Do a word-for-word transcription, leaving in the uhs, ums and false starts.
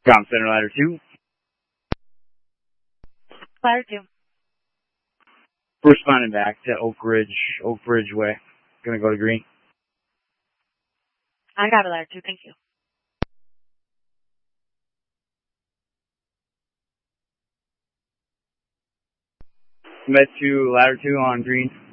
Ground Center, ladder two. Ladder two. Responding back to Oak Ridge, Oak Ridge Way. Gonna go to green. I got a ladder two, thank you. Met to ladder two on green.